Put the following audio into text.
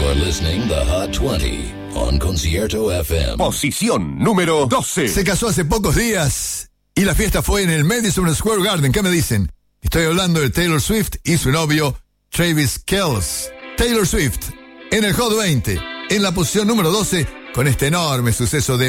You're listening the Hot 20 on Concierto FM. Posición número 12. Se casó hace pocos días y la fiesta fue en el Madison Square Garden. ¿Qué me dicen? Estoy hablando de Taylor Swift y su novio Travis Kelce. Taylor Swift en el Hot 20, en la posición número 12, con este enorme suceso de